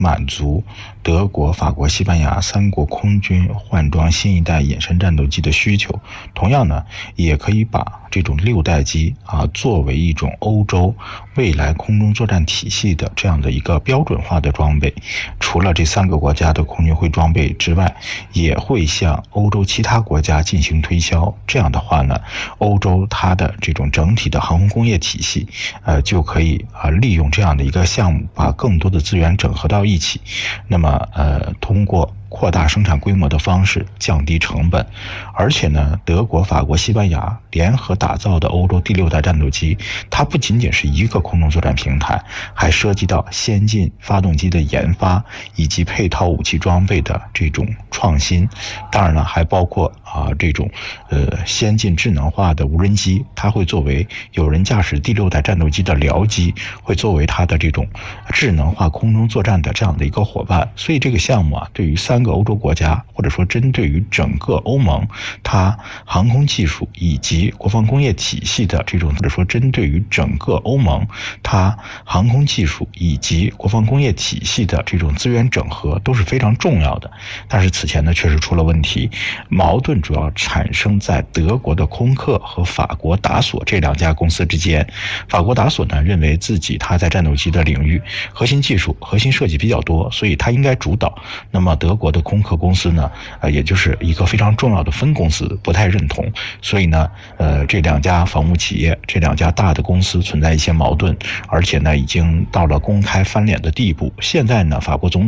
满足德国、法国、西班牙3国空军换装新一代隐身战斗机的需求。同样呢，也可以把这种6代机作为一种欧洲未来空中作战体系的这样的一个标准化的装备。除了这3个国家的空军会装备之外，也会向欧洲其他国家进行推销。这样的话呢，欧洲它的这种整体的航空工业体系，就可以利用这样的一个项目，把更多的资源整合到一起。那么通过扩大生产规模的方式降低成本。而且呢，德国、法国、西班牙联合打造的欧洲第6代战斗机，它不仅仅是一个空中作战平台，还涉及到先进发动机的研发以及配套武器装备的这种创新。当然了，还包括这种先进智能化的无人机，它会作为有人驾驶第6代战斗机的僚机，会作为它的这种智能化空中作战的这样的一个伙伴。所以这个项目对于3个欧洲国家，或者说针对于整个欧盟，它航空技术以及国防工业体系的这种，或者说针对于整个欧盟，它航空技术以及国防工业体系的这种资源整合都是非常重要的。但是此前呢，确实出了问题，矛盾主要产生在德国的空客和法国达索这2家公司之间。法国达索呢，认为自己它在战斗机的领域核心技术、核心设计比较多，所以它应该主导。那么德国的空客公司呢，也就是一个非常重要的分公司，不太认同。所以呢，这2家防务企业，这2家大的公司存在一些矛盾，而且呢，已经到了公开翻脸的地步。现在呢，法国总统